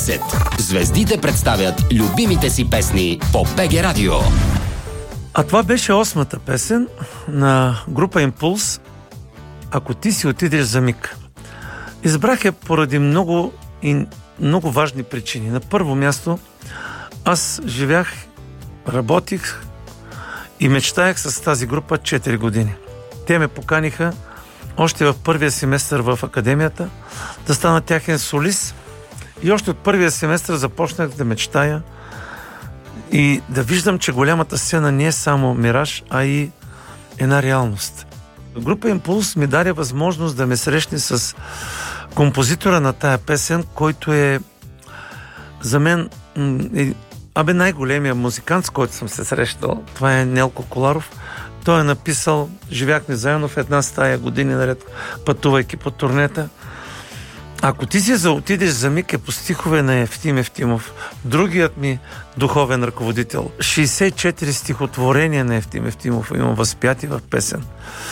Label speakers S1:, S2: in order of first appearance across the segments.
S1: 10. Звездите представят любимите си песни по БГ Радио.
S2: А това беше 8-та песен на група Импулс "Ако ти си отидеш за миг". Избрах я поради много важни причини. На първо място, аз живях, работих и мечтаях с тази група 4 години. Те ме поканиха още в първия семестър в академията да стана тяхен солист и още от първия семестър започнах да мечтая и да виждам, че голямата сцена не е само мираж, а и една реалност. Група Импулс ми даде възможност да ме срещне с композитора на тая песен, който е за мен най-големия музикант, с който съм се срещал. Това е Нелко Коларов. Той е написал, живяхме заедно в една стая години наред, пътувайки по турнета. "Ако ти си отидеш за миг" е по стихове на Евтим Евтимов, другият ми духовен ръководител. 64 стихотворения на Евтим Евтимов имам възпяти в песен.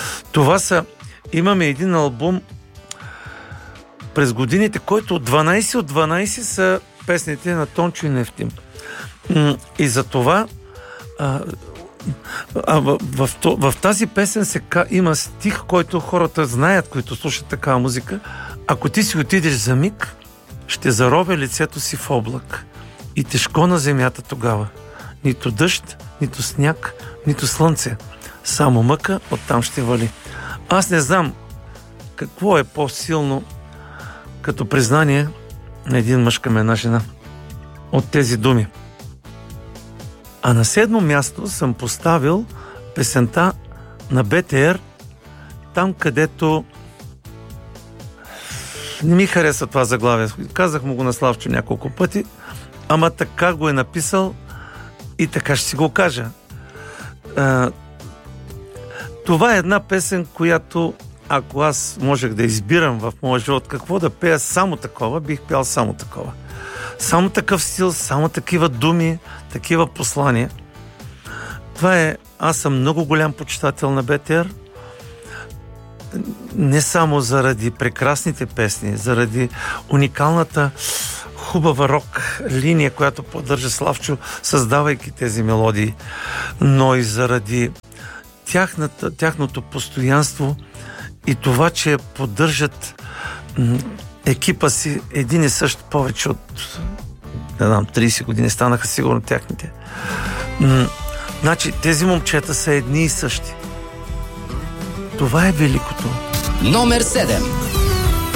S2: Имаме един албум през годините, който от 12 са песните на Тончо и на Евтим. И за това в тази песен има стих, който хората знаят, които слушат такава музика. "Ако ти си отидеш за миг, ще заровя лицето си в облак и тежко на земята тогава. Нито дъжд, нито сняг, нито слънце. Само мъка оттам ще вали." Аз не знам какво е по-силно като признание на един мъж към една жена от тези думи. А на 7-мо място съм поставил песента на БТР, там където не ми хареса това заглавие. Казах му го на Славчо няколко пъти, ама така го е написал и така ще си го кажа. Това е една песен, която ако аз можех да избирам в моя живот какво да пея само такова, бих пял само такова. Само такъв стил, само такива думи, такива послания. Аз съм много голям почитател на БТР. Не само заради прекрасните песни, заради уникалната хубава рок линия, която поддържа Славчо, създавайки тези мелодии, но и заради тяхното постоянство и това, че поддържат екипа си един и същ повече от 30 години станаха сигурно тяхните. Значи тези момчета са едни и същи. Това е великото.
S1: Номер 7.